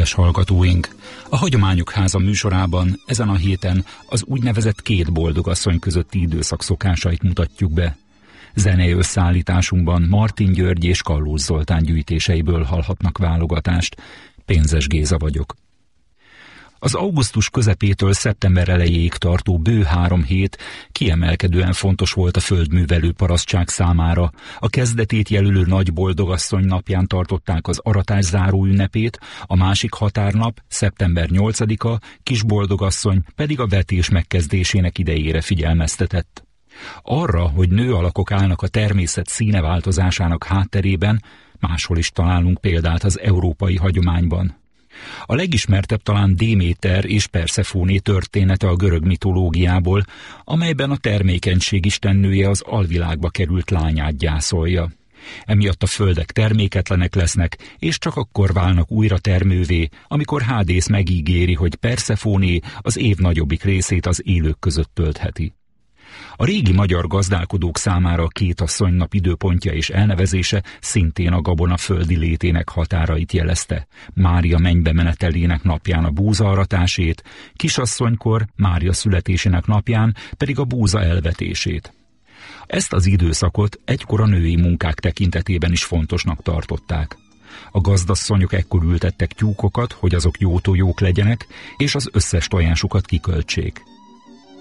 Kedves hallgatóink! A Hagyományok Háza műsorában ezen a héten az úgynevezett két boldogasszony közötti időszak szokásait mutatjuk be. Zenei összeállításunkban Martin György és Kallós Zoltán gyűjtéseiből hallhatnak válogatást. Pénzes Géza vagyok. Az augusztus közepétől szeptember elejéig tartó bő 3 hét kiemelkedően fontos volt a földművelő parasztság számára. A kezdetét jelölő Nagy Boldogasszony napján tartották az aratás záró ünnepét, a másik határnap, szeptember 8-a, Kis Boldogasszony pedig a vetés megkezdésének idejére figyelmeztetett. Arra, hogy nő alakok állnak a természet színe változásának hátterében, máshol is találunk példát az európai hagyományban. A legismertebb talán Déméter és Persefóné története a görög mitológiából, amelyben a termékenység istennője az alvilágba került lányát gyászolja. Emiatt a földek terméketlenek lesznek, és csak akkor válnak újra termővé, amikor Hádész megígéri, hogy Persefóné az év nagyobbik részét az élők között töltheti. A régi magyar gazdálkodók számára a két asszonynap időpontja és elnevezése szintén a gabona földi létének határait jelezte. Mária mennybe menetelének napján a búzaaratásét, kisasszonykor, Mária születésének napján pedig a búza elvetését. Ezt az időszakot egykor a női munkák tekintetében is fontosnak tartották. A gazdasszonyok ekkor ültettek tyúkokat, hogy azok jó tojók legyenek, és az összes tojásukat kiköltsék.